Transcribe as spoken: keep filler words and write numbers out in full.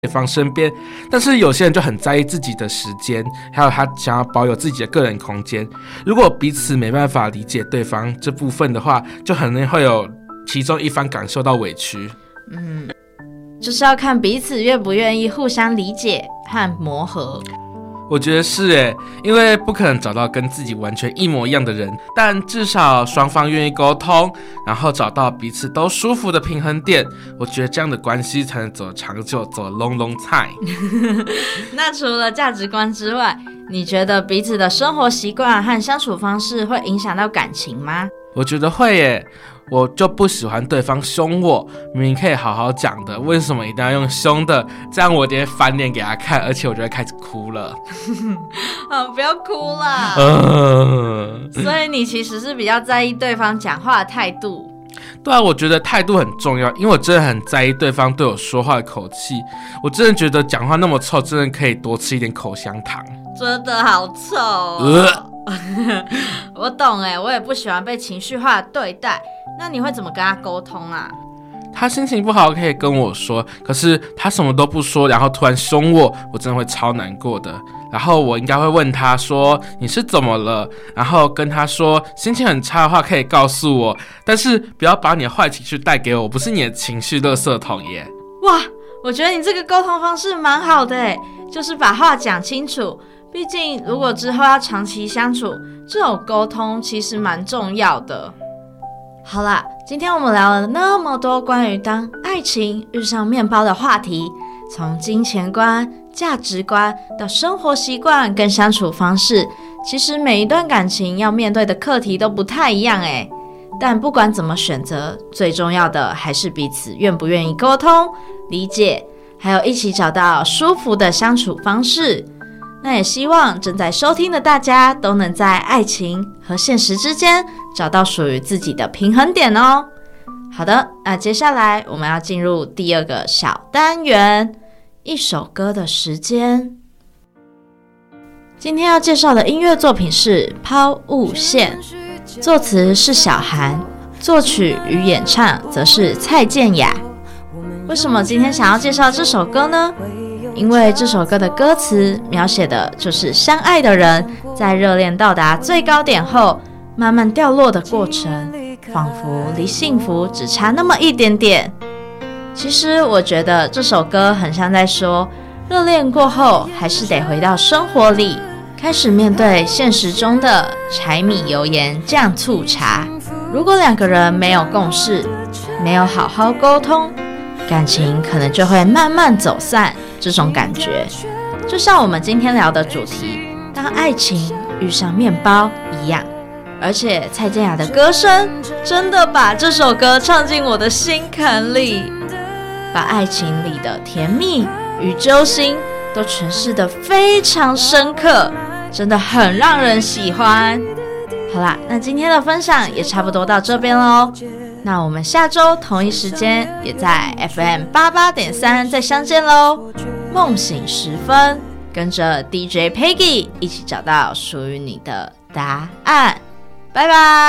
对方身边，但是有些人就很在意自己的时间，还有他想要保有自己的个人空间。如果彼此没办法理解对方这部分的话，就可能会有其中一方感受到委屈。 嗯，就是要看彼此愿不愿意互相理解和磨合。 我觉得是耶，因为不可能找到跟自己完全一模一样的人，但至少双方愿意沟通，然后找到彼此都舒服的平衡点，我觉得这样的关系才能走长久，走 long long time。 那除了价值观之外，你觉得彼此的生活习惯和相处方式会影响到感情吗？ 我觉得会耶，我就不喜欢对方凶我，明明可以好好讲的，为什么一定要用凶的？这样我直接翻脸给他看，而且我就会开始哭了。 啊，不要哭啦。 呃、 所以你其实是比较在意对方讲话的态度。 对啊，我觉得态度很重要，因为我真的很在意对方对我说话的口气。我真的觉得讲话那么臭，真的可以多吃一点口香糖。 真的好臭哦。呃我懂哎，我也不喜欢被情绪化的对待。那你会怎么跟他沟通啊？ 他心情不好可以跟我说，可是他什么都不说，然后突然凶我，我真的会超难过的。然后我应该会问他说你是怎么了，然后跟他说心情很差的话可以告诉我，但是不要把你的坏情绪带给我，我不是你的情绪垃圾桶耶。 哇，我觉得你这个沟通方式蛮好的耶，就是把话讲清楚。毕竟如果之后要长期相处，这种沟通其实蛮重要的。好啦，今天我们聊了那么多关于当爱情遇上面包的话题，从金钱观、价值观到生活习惯跟相处方式，其实每一段感情要面对的课题都不太一样诶。但不管怎么选择，最重要的还是彼此愿不愿意沟通、理解，还有一起找到舒服的相处方式。那也希望正在收听的大家都能在爱情和现实之间找到属于自己的平衡点哦。好的，那接下来我们要进入第二个小单元，一首歌的时间。今天要介绍的音乐作品是《抛物线》，作词是小韩，作曲与演唱则是蔡健雅。为什么今天想要介绍这首歌呢？因为这首歌的歌词描写的就是相爱的人在热恋到达最高点后慢慢掉落的过程，仿佛离幸福只差那么一点点。其实我觉得这首歌很像在说，热恋过后还是得回到生活里，开始面对现实中的柴米油盐酱醋茶。如果两个人没有共识，没有好好沟通，感情可能就会慢慢走散，这种感觉就像我们今天聊的主题，当爱情遇上面包一样。而且蔡健雅的歌声真的把这首歌唱进我的心坎里，把爱情里的甜蜜与揪心都诠释得非常深刻，真的很让人喜欢。好啦，那今天的分享也差不多到这边咯。那我们下周同一时间也在 F M 八十八点三 再相见咯。梦醒时分，跟着 D J Peggy 一起找到属于你的答案。拜拜。